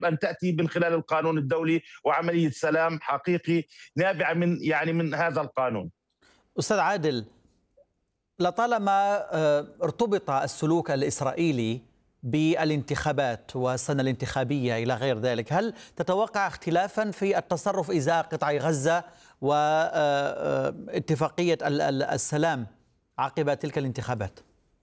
أن تأتي من خلال القانون الدولي وعملية سلام حقيقي نابعة من هذا القانون. أستاذ عادل، لطالما ارتبط السلوك الإسرائيلي بالانتخابات والسنة الانتخابية إلى غير ذلك، هل تتوقع اختلافا في التصرف إزاء قطاع غزة واتفاقية السلام عقب تلك الانتخابات؟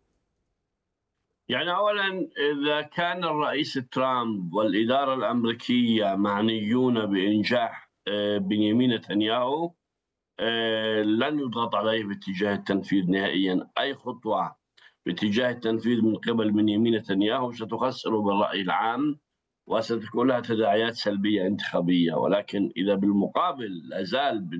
يعني أولا، إذا كان الرئيس ترامب والإدارة الأمريكية معنيون بإنجاح بنيامين نتنياهو، لن يضغط عليه باتجاه التنفيذ نهائيا. أي خطوة باتجاه التنفيذ من قبل بنيامين نتنياهو ستخسر بالرأي العام وستكون لها تداعيات سلبية انتخابية. ولكن إذا بالمقابل لازال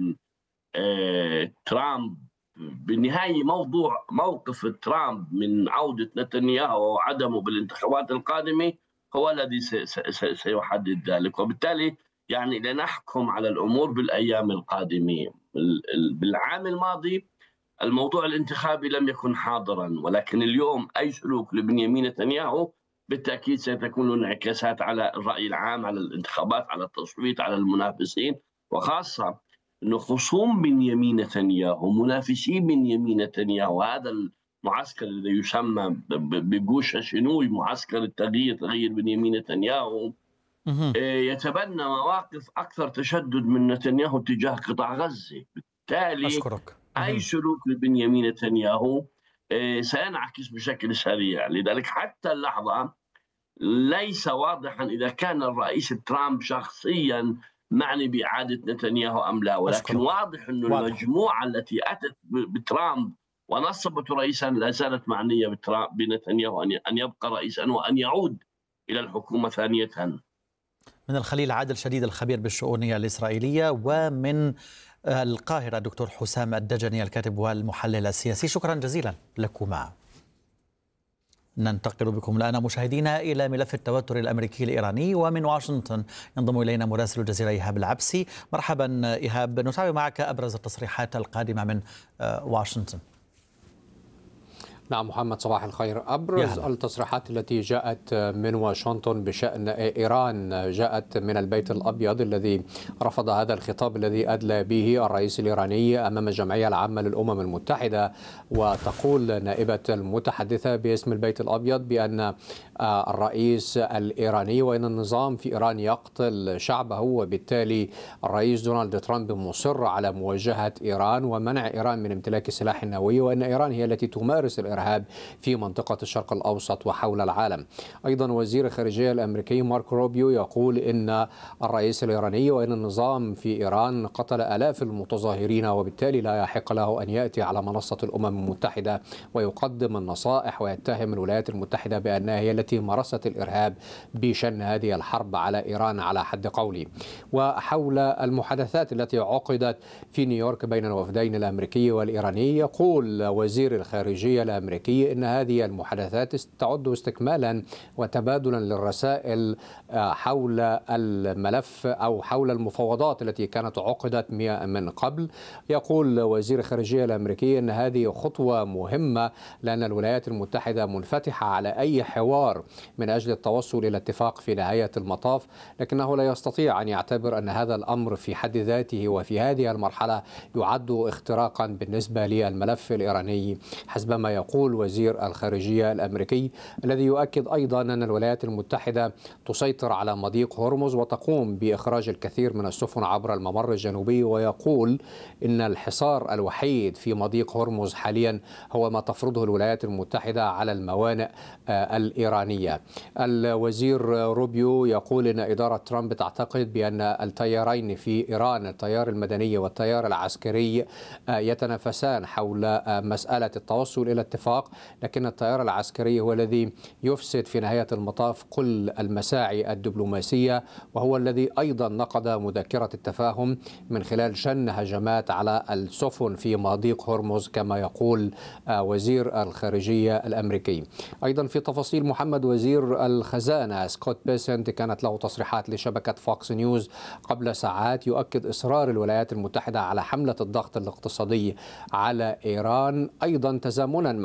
ترامب بالنهاية موقف ترامب من عودة نتنياهو وعدمه بالانتخابات القادمة هو الذي سيحدد ذلك. وبالتالي يعني لنحكم على الأمور بالأيام القادمة. بالعام الماضي الموضوع الانتخابي لم يكن حاضرا، ولكن اليوم أي سلوك لبنيامين نتنياهو بالتأكيد ستكون له انعكاسات على الرأي العام، على الانتخابات، على التصويت، على المنافسين. وخاصة أنه خصوم بنيامين نتنياهو، منافسي بنيامين نتنياهو، هذا المعسكر الذي يسمى بجوش شنوي، معسكر التغيير، تغيير بنيامين نتنياهو، يتبنى مواقف أكثر تشدد من نتنياهو تجاه قطاع غزة. بالتالي أشكرك. أي سلوك لبنيامين نتنياهو سينعكس بشكل سريع. لذلك حتى اللحظة ليس واضحا إذا كان الرئيس ترامب شخصيا معني بإعادة نتنياهو أم لا، ولكن أشكرك. واضح أن المجموعة التي أتت بترامب ونصبت رئيسا لا زالت معنية بنتنياهو أن يبقى رئيسا وأن يعود إلى الحكومة ثانية. من الخليل عادل شديد الخبير بالشؤون الإسرائيلية، ومن القاهرة دكتور حسام الدجني الكاتب والمحلل السياسي. شكرا جزيلا لكما. ننتقل بكم الآن مشاهدينا إلى ملف التوتر الأمريكي الإيراني، ومن واشنطن ينضم إلينا مراسل الجزيرة إيهاب العبسي. مرحبا إيهاب، نتابع معك أبرز التصريحات القادمة من واشنطن. نعم محمد، صباح الخير. أبرز التصريحات التي جاءت من واشنطن بشأن إيران جاءت من البيت الأبيض، الذي رفض هذا الخطاب الذي أدلى به الرئيس الإيراني أمام الجمعية العامة للأمم المتحدة. وتقول نائبة المتحدثة باسم البيت الأبيض بأن الرئيس الإيراني وإن النظام في إيران يقتل شعبه، وبالتالي الرئيس دونالد ترامب مصر على مواجهة إيران ومنع إيران من امتلاك السلاح النووي، وأن إيران هي التي تمارس الإرهاب في منطقة الشرق الأوسط وحول العالم. أيضا وزير الخارجية الأمريكي ماركو روبيو يقول إن الرئيس الإيراني وإن النظام في إيران قتل آلاف المتظاهرين، وبالتالي لا يحق له أن يأتي على منصة الأمم المتحدة ويقدم النصائح ويتهم الولايات المتحدة بأنها هي التي مارست الإرهاب بشن هذه الحرب على إيران على حد قولي. وحول المحادثات التي عقدت في نيويورك بين الوفدين الأمريكي والإيراني، يقول وزير الخارجية الأمريكي إن هذه المحادثات تعد استكمالا وتبادلا للرسائل حول الملف أو حول المفاوضات التي كانت عقدت من قبل. يقول وزير الخارجية الأمريكي أن هذه خطوة مهمة لأن الولايات المتحدة منفتحة على أي حوار من أجل التوصل إلى اتفاق في نهاية المطاف، لكنه لا يستطيع أن يعتبر أن هذا الأمر في حد ذاته وفي هذه المرحلة يعد اختراقا بالنسبة للملف الإيراني، حسبما يقول وزير الخارجية الأمريكي، الذي يؤكد أيضا أن الولايات المتحدة تسيطر على مضيق هرمز وتقوم بإخراج الكثير من السفن عبر الممر الجنوبي. ويقول إن الحصار الوحيد في مضيق هرمز حاليا هو ما تفرضه الولايات المتحدة على الموانئ الإيرانية. الوزير روبيو يقول إن إدارة ترامب تعتقد بأن التيارين في إيران، التيار المدني والتيار العسكري، يتنافسان حول مسألة التوصل إلى اتفاق، لكن التيار العسكري هو الذي يفسد في نهاية المطاف كل المساعي الدبلوماسية، وهو الذي أيضا نقض مذكرة التفاهم من خلال شن هجمات على السفن في مضيق هرمز كما يقول وزير الخارجية الأمريكي. أيضا في تفاصيل محمد، وزير الخزانة سكوت بيسنت كانت له تصريحات لشبكة فوكس نيوز قبل ساعات يؤكد إصرار الولايات المتحدة على حملة الضغط الاقتصادي على إيران، أيضا تزامنا مع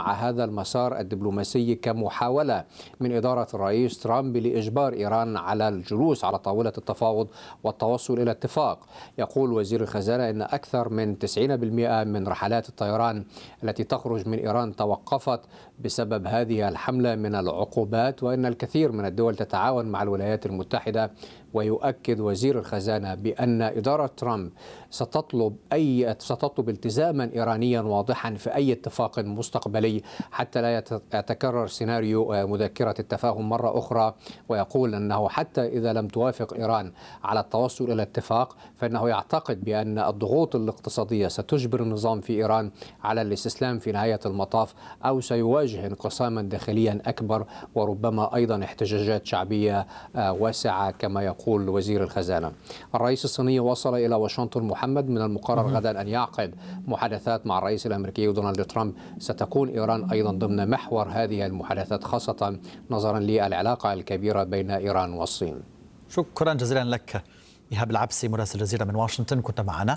مع هذا المسار الدبلوماسي كمحاولة من إدارة الرئيس ترامب لإجبار إيران على الجلوس على طاولة التفاوض والتوصل إلى اتفاق. يقول وزير الخزانة أن أكثر من 90% من رحلات الطيران التي تخرج من إيران توقفت بسبب هذه الحملة من العقوبات، وأن الكثير من الدول تتعاون مع الولايات المتحدة. ويؤكد وزير الخزانة بأن إدارة ترامب ستطلب التزاما إيرانيا واضحا في أي اتفاق مستقبلي حتى لا يتكرر سيناريو مذكرة التفاهم مرة أخرى. ويقول أنه حتى إذا لم توافق إيران على التوصل إلى اتفاق فإنه يعتقد بأن الضغوط الاقتصادية ستجبر النظام في إيران على الاستسلام في نهاية المطاف، أو سيواجه انقساما داخليا أكبر وربما أيضا احتجاجات شعبية واسعة كما يقول وزير الخزانة. الرئيس الصيني وصل إلى واشنطن محمد، من المقرر غدا أن يعقد محادثات مع الرئيس الأمريكي دونالد ترامب. ستكون إيران أيضا ضمن محور هذه المحادثات، خاصة نظرا للعلاقة الكبيرة بين إيران والصين. شكرا جزيلا لك إيهاب العبسي مراسل الجزيرة من واشنطن، كنت معنا.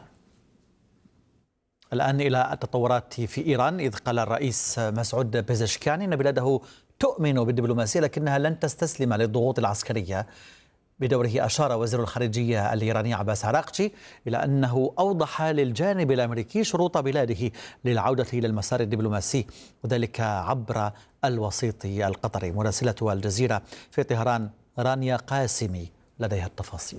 الآن إلى التطورات في إيران، إذ قال الرئيس مسعود بيزشكيان إن بلاده تؤمن بالدبلوماسية لكنها لن تستسلم للضغوط العسكرية. بدوره أشار وزير الخارجية الإيراني عباس عراقچي إلى أنه أوضح للجانب الأمريكي شروط بلاده للعودة إلى المسار الدبلوماسي، وذلك عبر الوسيط القطري. مراسلة الجزيرة في طهران رانيا قاسمي لديها التفاصيل.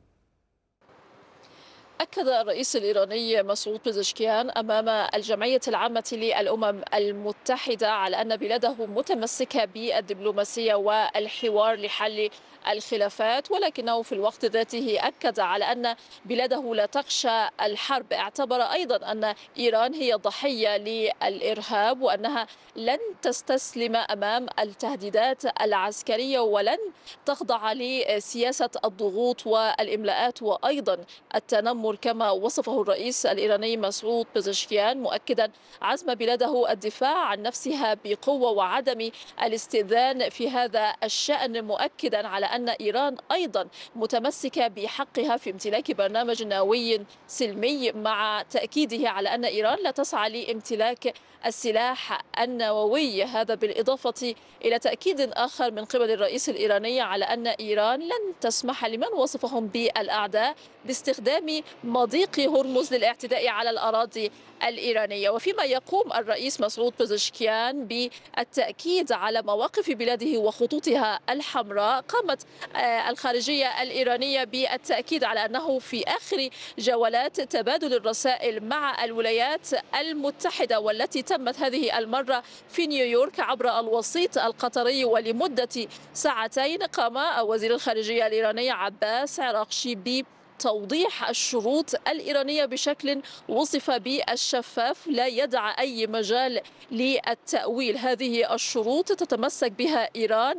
أكد الرئيس الإيراني مسعود بيزشكيان أمام الجمعية العامة للأمم المتحدة على أن بلاده متمسكة بالدبلوماسية والحوار لحل الخلافات، ولكنه في الوقت ذاته أكد على أن بلاده لا تخشى الحرب. اعتبر أيضا أن إيران هي ضحية للإرهاب وأنها لن تستسلم أمام التهديدات العسكرية ولن تخضع لسياسة الضغوط والإملاءات وأيضا التنمر كما وصفه الرئيس الإيراني مسعود بيزشكيان، مؤكدا عزم بلاده الدفاع عن نفسها بقوة وعدم الاستئذان في هذا الشأن، مؤكدا على أن إيران أيضا متمسكة بحقها في امتلاك برنامج نووي سلمي، مع تأكيده على أن إيران لا تسعى لامتلاك السلاح النووي. هذا بالإضافة إلى تأكيد آخر من قبل الرئيس الإيراني على أن إيران لن تسمح لمن وصفهم بالأعداء باستخدام مضيق هرمز للاعتداء على الأراضي الإيرانية. وفيما يقوم الرئيس مسعود بيزشكيان بالتأكيد على مواقف بلاده وخطوطها الحمراء، قامت الخارجية الإيرانية بالتأكيد على أنه في آخر جولات تبادل الرسائل مع الولايات المتحدة والتي تمت هذه المرة في نيويورك عبر الوسيط القطري ولمدة ساعتين، قام وزير الخارجية الإيراني عباس عراقچي توضيح الشروط الإيرانية بشكل وصف بالشفاف لا يدع أي مجال للتأويل. هذه الشروط تتمسك بها إيران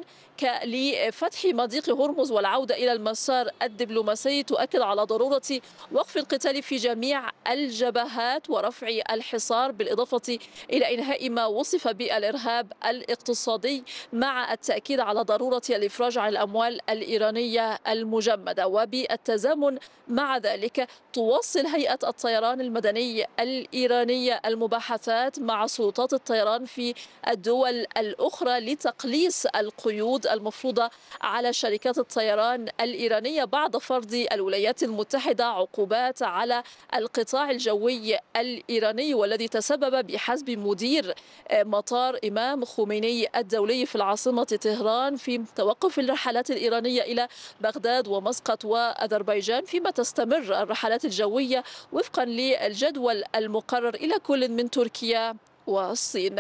لفتح مضيق هرمز والعودة إلى المسار الدبلوماسي، تؤكد على ضرورة وقف القتال في جميع الجبهات ورفع الحصار، بالإضافة إلى إنهاء ما وصف بالإرهاب الاقتصادي، مع التأكيد على ضرورة الإفراج عن الأموال الإيرانية المجمدة. وبالتزامن مع ذلك تواصل هيئة الطيران المدني الإيرانية المباحثات مع سلطات الطيران في الدول الأخرى لتقليص القيود المفروضة على شركات الطيران الإيرانية بعد فرض الولايات المتحدة عقوبات على القطاع الجوي الإيراني، والذي تسبب بحسب مدير مطار إمام خميني الدولي في العاصمة طهران في توقف الرحلات الإيرانية إلى بغداد ومسقط وأذربيجان، فيما تستمر الرحلات الجوية وفقا للجدول المقرر إلى كل من تركيا والصين.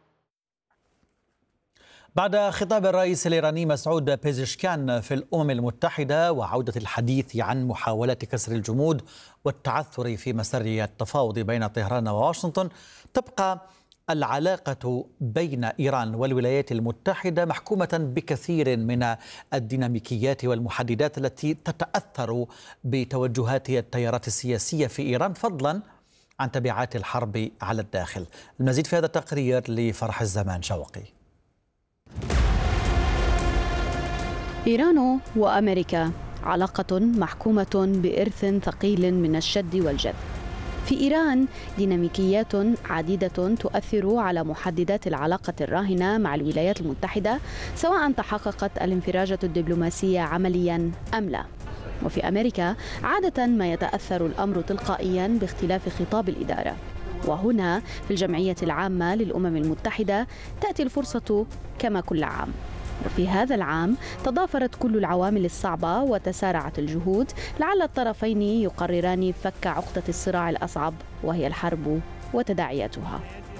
بعد خطاب الرئيس الإيراني مسعود بيزشكيان في الأمم المتحدة وعودة الحديث عن محاولة كسر الجمود والتعثر في مسار التفاوض بين طهران وواشنطن، تبقى العلاقة بين إيران والولايات المتحدة محكومة بكثير من الديناميكيات والمحددات التي تتأثر بتوجهات التيارات السياسية في إيران، فضلا عن تبعات الحرب على الداخل. المزيد في هذا التقرير لفرح الزمان شوقي. إيران وأمريكا علاقة محكومة بإرث ثقيل من الشد والجذب، في إيران ديناميكيات عديدة تؤثر على محددات العلاقة الراهنة مع الولايات المتحدة، سواء تحققت الانفراجة الدبلوماسية عمليا أم لا. وفي أمريكا عادة ما يتأثر الأمر تلقائيا باختلاف خطاب الإدارة، وهنا في الجمعية العامة للأمم المتحدة تأتي الفرصة كما كل عام. وفي هذا العام تضافرت كل العوامل الصعبة وتسارعت الجهود لعل الطرفين يقرران فك عقدة الصراع الأصعب، وهي الحرب وتداعياتها.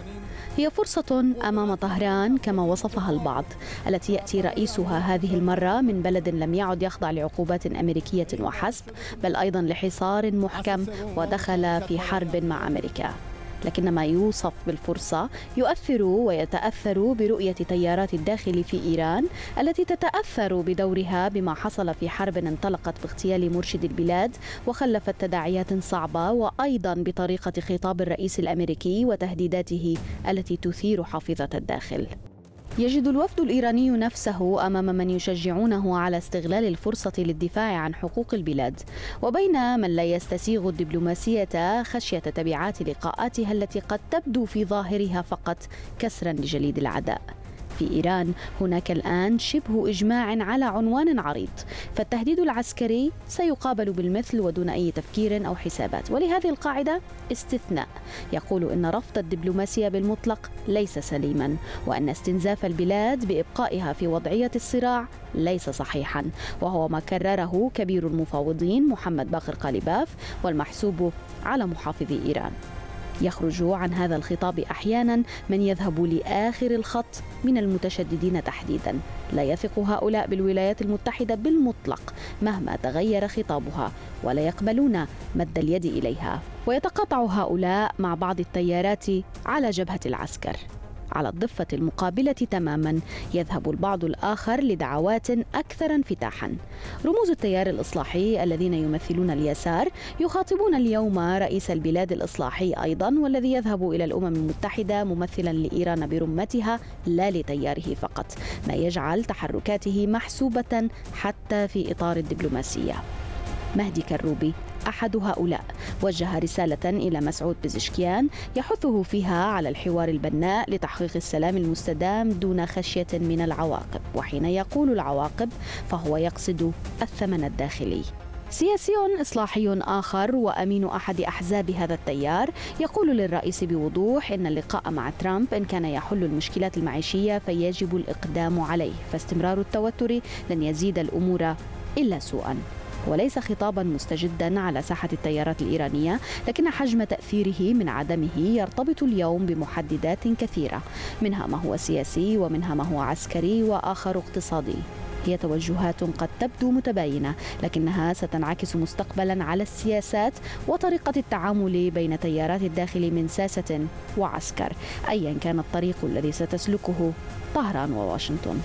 هي فرصة أمام طهران كما وصفها البعض، التي يأتي رئيسها هذه المرة من بلد لم يعد يخضع لعقوبات أمريكية وحسب، بل أيضا لحصار محكم ودخل في حرب مع أمريكا. لكن ما يوصف بالفرصة يؤثر ويتأثر برؤية تيارات الداخل في إيران، التي تتأثر بدورها بما حصل في حرب انطلقت باغتيال مرشد البلاد وخلفت تداعيات صعبة، وأيضا بطريقة خطاب الرئيس الأمريكي وتهديداته التي تثير حافظة الداخل. يجد الوفد الإيراني نفسه أمام من يشجعونه على استغلال الفرصة للدفاع عن حقوق البلاد، وبين من لا يستسيغ الدبلوماسية خشية تبعات لقاءاتها التي قد تبدو في ظاهرها فقط كسرا لجليد العداء. في إيران هناك الآن شبه إجماع على عنوان عريض، فالتهديد العسكري سيقابل بالمثل ودون أي تفكير أو حسابات، ولهذه القاعدة استثناء يقول إن رفض الدبلوماسية بالمطلق ليس سليما، وأن استنزاف البلاد بإبقائها في وضعية الصراع ليس صحيحا، وهو ما كرره كبير المفاوضين محمد باقر قالباف والمحسوب على محافظي إيران. يخرج عن هذا الخطاب أحيانا من يذهب لآخر الخط من المتشددين تحديدا. لا يثق هؤلاء بالولايات المتحدة بالمطلق مهما تغير خطابها، ولا يقبلون مد اليد إليها، ويتقاطع هؤلاء مع بعض التيارات على جبهة العسكر. على الضفة المقابلة تماما يذهب البعض الآخر لدعوات أكثر انفتاحا. رموز التيار الإصلاحي الذين يمثلون اليسار يخاطبون اليوم رئيس البلاد الإصلاحي أيضا، والذي يذهب إلى الأمم المتحدة ممثلا لإيران برمتها لا لتياره فقط، ما يجعل تحركاته محسوبة حتى في إطار الدبلوماسية. مهدي كروبي أحد هؤلاء وجه رسالة إلى مسعود بزشكيان يحثه فيها على الحوار البناء لتحقيق السلام المستدام دون خشية من العواقب، وحين يقول العواقب فهو يقصد الثمن الداخلي. سياسي إصلاحي آخر وأمين أحد أحزاب هذا التيار يقول للرئيس بوضوح إن اللقاء مع ترامب إن كان يحل المشكلات المعيشية فيجب الإقدام عليه، فاستمرار التوتر لن يزيد الأمور إلا سوءا. وليس خطابا مستجدا على ساحة التيارات الإيرانية، لكن حجم تأثيره من عدمه يرتبط اليوم بمحددات كثيرة، منها ما هو سياسي ومنها ما هو عسكري وآخر اقتصادي. هي توجهات قد تبدو متباينة، لكنها ستنعكس مستقبلا على السياسات وطريقة التعامل بين تيارات الداخل من ساسة وعسكر، أيا كان الطريق الذي ستسلكه طهران وواشنطن.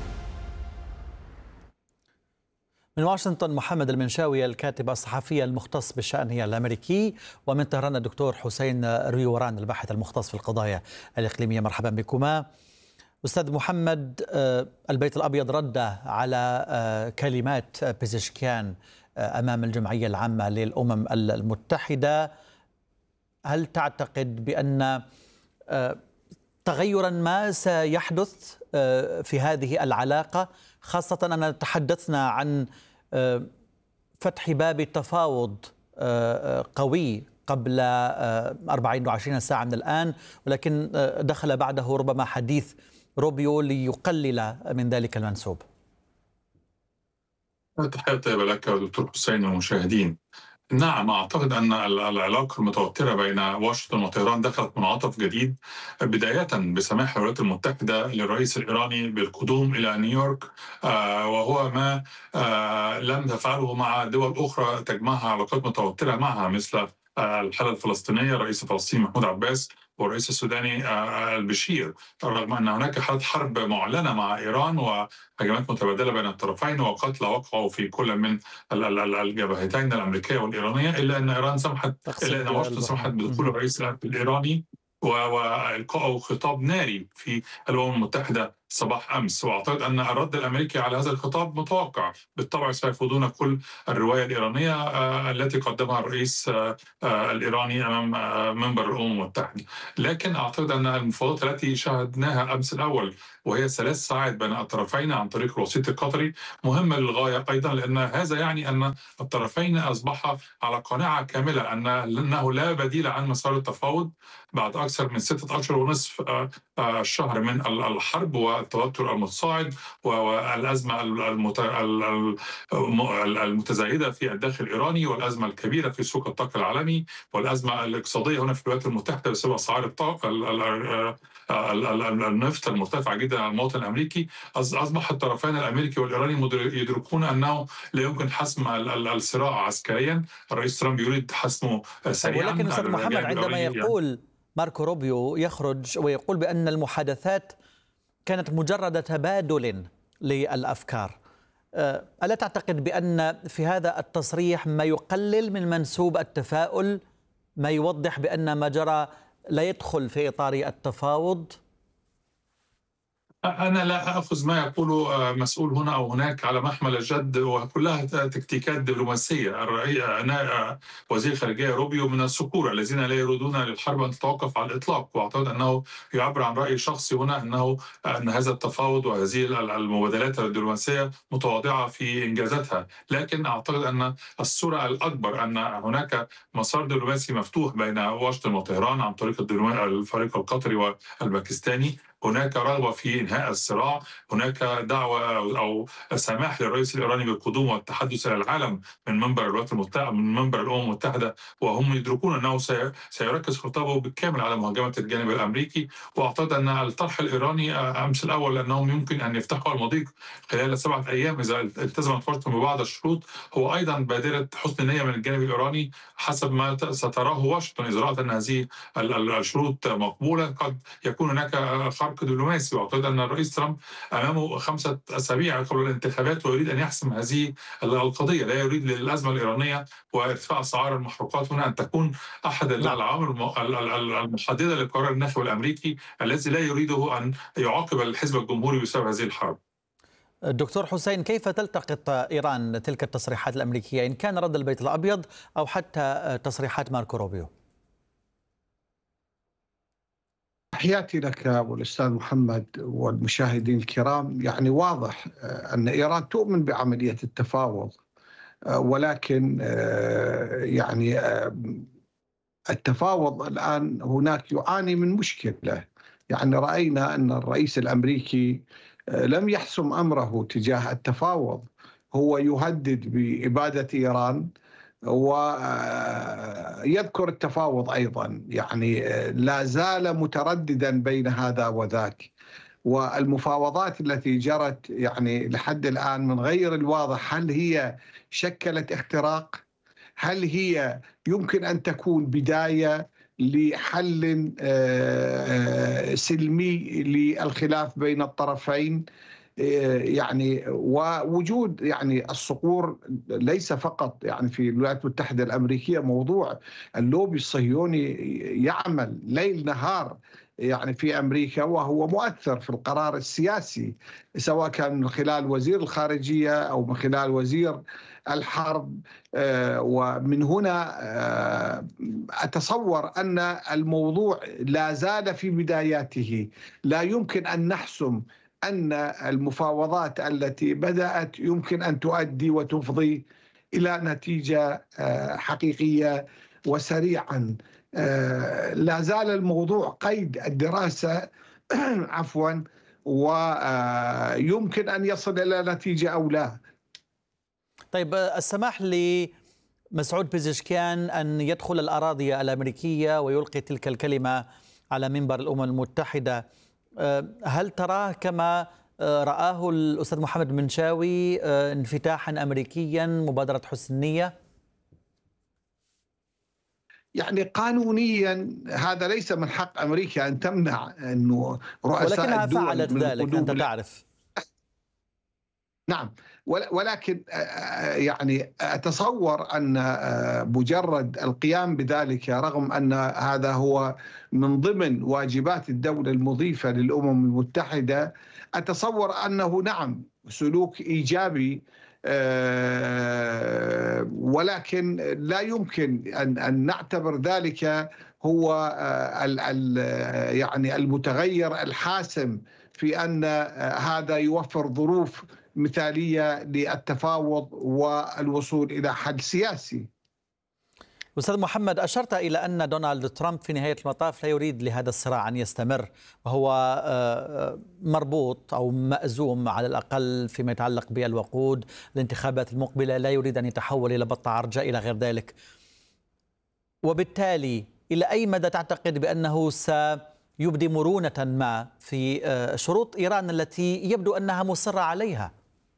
من واشنطن محمد المنشاوي الكاتب الصحفي المختص بالشأن الأمريكي، ومن طهران الدكتور حسين ريوران الباحث المختص في القضايا الإقليمية. مرحبا بكما. أستاذ محمد، البيت الأبيض رد على كلمات بيزشكيان أمام الجمعية العامة للأمم المتحدة. هل تعتقد بأن تغيرا ما سيحدث في هذه العلاقة، خاصة أننا تحدثنا عن فتح باب التفاوض قوي قبل 24 ساعة من الآن، ولكن دخل بعده ربما حديث روبيو ليقلل من ذلك المنسوب؟ تحية طيبة لك دكتور حسين والمشاهدين. نعم، أعتقد أن العلاقة المتوترة بين واشنطن وطهران دخلت منعطف جديد، بداية بسماح الولايات المتحدة للرئيس الإيراني بالقدوم إلى نيويورك، وهو ما لم تفعله مع دول أخرى تجمعها علاقات متوترة معها، مثل الحالة الفلسطينية، رئيس فلسطين محمود عباس والرئيس السوداني البشير، رغم أن هناك حالة حرب معلنة مع إيران وهجمات متبادلة بين الطرفين وقتلى وقعوا في كل من الجبهتين الأمريكية والإيرانية، إلا أن واشنطن سمحت بدخول الرئيس الإيراني وإلقائه خطاب ناري في الأمم المتحدة صباح أمس، وأعتقد أن الرد الأمريكي على هذا الخطاب متوقع. بالطبع سيرفضون كل الرواية الإيرانية التي قدمها الرئيس الإيراني أمام منبر الأمم المتحدة. لكن أعتقد أن المفاوضات التي شاهدناها أمس الأول، وهي 3 ساعات بين الطرفين عن طريق الوسيط القطري، مهمة للغاية أيضا، لأن هذا يعني أن الطرفين أصبحا على قناعة كاملة أنه لا بديل عن مسار التفاوض بعد أكثر من 6 أشهر ونصف الشهر من الحرب والتوتر المتصاعد والأزمة المتزايدة في الداخل الإيراني، والأزمة الكبيرة في سوق الطاقة العالمي، والأزمة الاقتصادية هنا في الولايات المتحدة بسبب أسعار النفط المرتفعة جدا على المواطن الأمريكي. أصبح الطرفين الأمريكي والإيراني يدركون أنه لا يمكن حسم الصراع عسكريا. الرئيس ترامب يريد حسمه سريعا. ولكن أستاذ محمد، عندما يقول ماركو روبيو يخرج ويقول بأن المحادثات كانت مجرد تبادل للأفكار، ألا تعتقد بأن في هذا التصريح ما يقلل من منسوب التفاؤل، ما يوضح بأن ما جرى لا يدخل في إطار التفاوض؟ أنا لا أخذ ما يقوله مسؤول هنا أو هناك على محمل الجد، وكلها تكتيكات دبلوماسية. وزير الخارجية روبيو من الصقور الذين لا يريدون للحرب أن تتوقف على الإطلاق، وأعتقد أنه يعبر عن رأي شخصي هنا أن هذا التفاوض وهذه المبادلات الدبلوماسية متواضعة في إنجازاتها. لكن أعتقد أن الصورة الأكبر أن هناك مسار دبلوماسي مفتوح بين واشنطن وطهران عن طريق الفريق القطري والباكستاني. هناك رغبة في إنهاء الصراع، هناك دعوة أو سماح للرئيس الإيراني بالقدوم والتحدث إلى العالم من منبر الولايات المتحدة، من منبر الأمم المتحدة، وهم يدركون أنه سيركز خطابه بالكامل على مهاجمة الجانب الأمريكي. وأعتقد أن الطرح الإيراني أمس الأول أنهم يمكن أن يفتحوا المضيق خلال 7 أيام إذا التزمت واشنطن ببعض الشروط، هو أيضا بادرة حسن نية من الجانب الإيراني حسب ما ستراه واشنطن. إذا رأت أن هذه الشروط مقبولة قد يكون هناك خرق دبلوماسي. واعتقد ان الرئيس ترامب امامه 5 أسابيع قبل الانتخابات ويريد ان يحسم هذه القضيه، لا يريد للازمه الايرانيه وارتفاع اسعار المحروقات هنا ان تكون احد العوامل المحدده لقرار الناخب الامريكي الذي لا يريده ان يعاقب الحزب الجمهوري بسبب هذه الحرب. دكتور حسين، كيف تلتقط إيران تلك التصريحات الأمريكية، إن كان رد البيت الأبيض أو حتى تصريحات ماركو روبيو؟ تحياتي لك والأستاذ محمد والمشاهدين الكرام. يعني واضح أن إيران تؤمن بعملية التفاوض، ولكن يعني التفاوض الآن هناك يعاني من مشكلة. يعني رأينا أن الرئيس الأمريكي لم يحسم أمره تجاه التفاوض، هو يهدد بإبادة إيران ويذكر التفاوض أيضا. يعني لا زال مترددا بين هذا وذاك، والمفاوضات التي جرت يعني لحد الآن من غير الواضح هل هي شكلت اختراق، هل هي يمكن أن تكون بداية لحل سلمي للخلاف بين الطرفين. يعني ووجود يعني الصقور ليس فقط يعني في الولايات المتحدة الأمريكية، موضوع اللوبي الصهيوني يعمل ليل نهار يعني في أمريكا، وهو مؤثر في القرار السياسي سواء كان من خلال وزير الخارجية أو من خلال وزير الحرب. ومن هنا أتصور أن الموضوع لا زال في بداياته، لا يمكن أن نحسم أن المفاوضات التي بدأت يمكن أن تؤدي وتفضي إلى نتيجة حقيقية وسريعا. لا زال الموضوع قيد الدراسة عفوا، ويمكن أن يصل إلى نتيجة أو لا. طيب، السماح لمسعود بيزشكيان أن يدخل الأراضي الأمريكية ويلقي تلك الكلمة على منبر الأمم المتحدة، هل تراه كما رآه الأستاذ محمد منشاوي انفتاحا أمريكيا، مبادرة حسن نية؟ يعني قانونيا هذا ليس من حق أمريكا أن تمنع أنه رؤساء ولكنها الدول فعلت ذلك، أنت تعرف. نعم، ولكن يعني أتصور أن مجرد القيام بذلك، رغم أن هذا هو من ضمن واجبات الدولة المضيفة للأمم المتحدة، أتصور أنه نعم سلوك إيجابي، ولكن لا يمكن أن نعتبر ذلك هو يعني المتغير الحاسم في أن هذا يوفر ظروف مثالية للتفاوض والوصول إلى حل سياسي. أستاذ محمد، أشرت إلى أن دونالد ترامب في نهاية المطاف لا يريد لهذا الصراع أن يستمر، وهو مربوط أو مأزوم على الأقل فيما يتعلق بالوقود. الانتخابات المقبلة لا يريد أن يتحول إلى بطة عرجاء إلى غير ذلك، وبالتالي إلى أي مدى تعتقد بأنه سيبدي مرونة ما في شروط إيران التي يبدو أنها مصرة عليها؟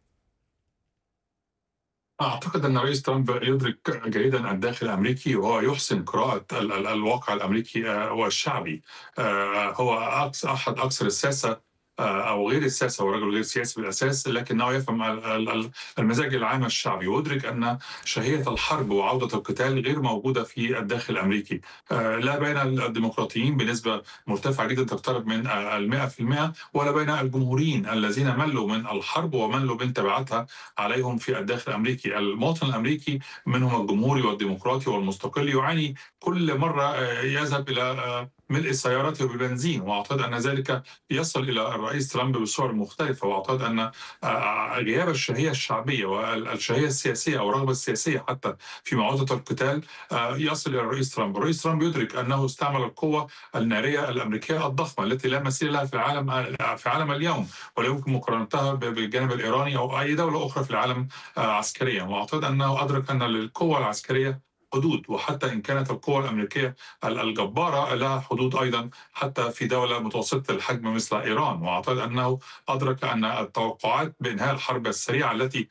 أعتقد أن الرئيس ترامب يدرك جيدا الداخل الأمريكي، وهو يحسن قراءة الواقع الأمريكي والشعبي. هو أحد أكثر الساسة أو غير الساسة، هو رجل غير سياسي بالأساس، لكنه يفهم المزاج العام الشعبي، ويدرك أن شهية الحرب وعودة القتال غير موجودة في الداخل الأمريكي، لا بين الديمقراطيين بنسبة مرتفعة جدا تقترب من 100%، ولا بين الجمهوريين الذين ملوا من الحرب وملوا من تبعاتها عليهم في الداخل الأمريكي. المواطن الأمريكي منهم الجمهوري والديمقراطي والمستقل يعاني كل مرة يذهب إلى ملء سيارته بالبنزين، واعتقد ان ذلك يصل الى الرئيس ترامب بصور مختلفه، واعتقد ان غياب الشهيه الشعبيه والشهيه السياسيه او الرغبه السياسيه حتى في معارضه القتال يصل الى الرئيس ترامب. الرئيس ترامب يدرك انه استعمل القوه الناريه الامريكيه الضخمه التي لا مثيل لها في عالم اليوم، ولا يمكن مقارنتها بالجانب الايراني او اي دوله اخرى في العالم عسكريا، واعتقد انه ادرك ان للقوه العسكريه حدود، وحتى إن كانت القوى الأمريكية الجبارة لها حدود أيضا حتى في دولة متوسطة الحجم مثل إيران. وأعتقد أنه أدرك أن التوقعات بإنهاء الحرب السريعة التي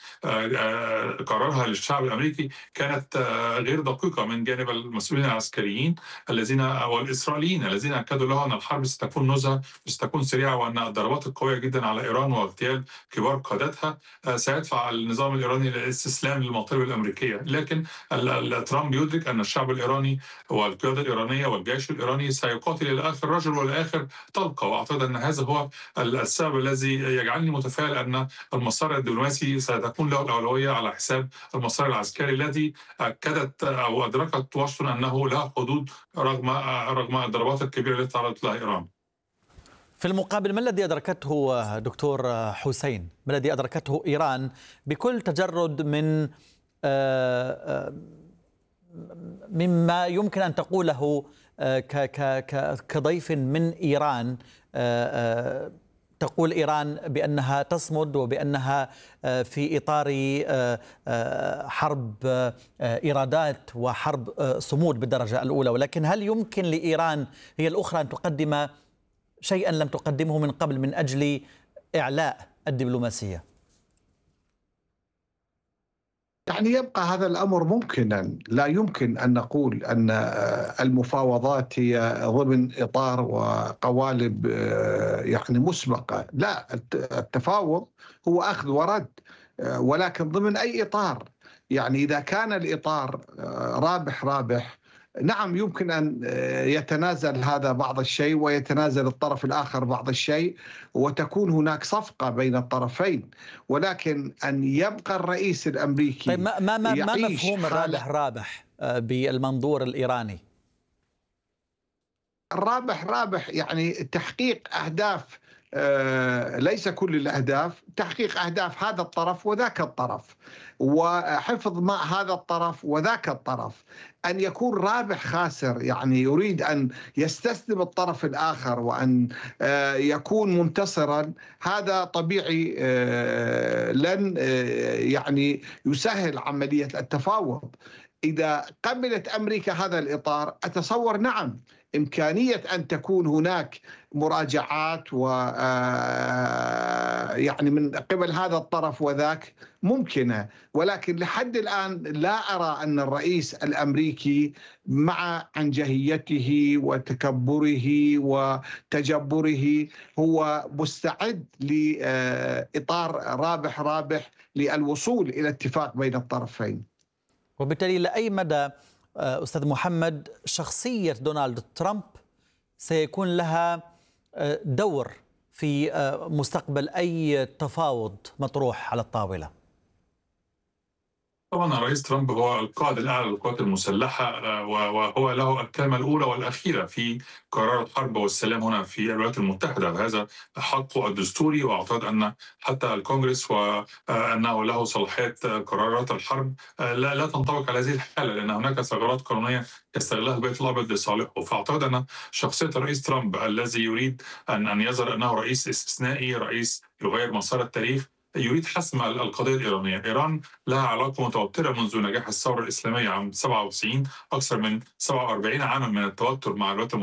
قررها للشعب الأمريكي كانت غير دقيقة من جانب المسؤولين العسكريين الذين والإسرائيليين الذين أكدوا له أن الحرب ستكون نزهة وستكون سريعة، وأن الضربات القوية جدا على إيران واغتيال كبار قادتها سيدفع النظام الإيراني للاستسلام للمطالب الأمريكية. لكن ترامب يدرك أن الشعب الإيراني والقيادة الإيرانية والجيش الإيراني سيقاتل إلى آخر رجل والآخر طلقة، وأعتقد أن هذا هو السبب الذي يجعلني متفائل أن المسار الدبلوماسي ستكون له الأولوية على حساب المسار العسكري الذي أكدت أو أدركت واشنطن أنه له حدود رغم الضربات الكبيرة التي تعرضت لها إيران. في المقابل، ما الذي أدركته دكتور حسين، ما الذي أدركته إيران بكل تجرد مما يمكن أن تقوله كضيف من إيران؟ تقول إيران بأنها تصمد وبأنها في إطار حرب إيرادات وحرب صمود بالدرجة الأولى، ولكن هل يمكن لإيران هي الأخرى أن تقدم شيئا لم تقدمه من قبل من أجل إعلاء الدبلوماسية؟ يعني يبقى هذا الأمر ممكنا، لا يمكن أن نقول أن المفاوضات هي ضمن إطار وقوالب يعني مسبقة. لا، التفاوض هو أخذ ورد، ولكن ضمن أي إطار. يعني إذا كان الإطار رابح رابح، نعم يمكن أن يتنازل هذا بعض الشيء ويتنازل الطرف الآخر بعض الشيء، وتكون هناك صفقة بين الطرفين، ولكن أن يبقى الرئيس الأمريكي طيب ما مفهوم الرابح رابح بالمنظور الإيراني؟ الرابح رابح يعني تحقيق أهداف، ليس كل الأهداف، تحقيق أهداف هذا الطرف وذاك الطرف، وحفظ مع هذا الطرف وذاك الطرف. أن يكون رابح خاسر يعني يريد أن يستسلم الطرف الآخر وأن يكون منتصرا، هذا طبيعي لن يعني يسهل عملية التفاوض. إذا قبلت أمريكا هذا الإطار، أتصور نعم إمكانية أن تكون هناك مراجعات و يعني من قبل هذا الطرف وذاك ممكنة، ولكن لحد الآن لا أرى أن الرئيس الأمريكي مع عنجهيته وتكبره وتجبره هو مستعد لإطار رابح للوصول إلى اتفاق بين الطرفين. وبالتالي لأي مدى أستاذ محمد شخصية دونالد ترامب سيكون لها دور في مستقبل أي تفاوض مطروح على الطاولة؟ طبعا الرئيس ترامب هو القائد الأعلى للقوات المسلحة، وهو له الكلمة الأولى والأخيرة في قرار الحرب والسلام هنا في الولايات المتحدة. هذا حقه الدستوري، وأعتقد أن حتى الكونغرس وأنه له صلاحية قرارات الحرب لا تنطبق على هذه الحالة، لأن هناك ثغرات قانونية يستغلها البيت الأبيض لصالحه. فأعتقد أن شخصية الرئيس ترامب الذي يريد أن يظهر أنه رئيس استثنائي، رئيس يغير مسار التاريخ، يريد حسم القضية الإيرانية. إيران لها علاقة متوترة منذ نجاح الثورة الإسلامية عام 97، أكثر من 47 عاما من التوتر مع الولايات المتحدة.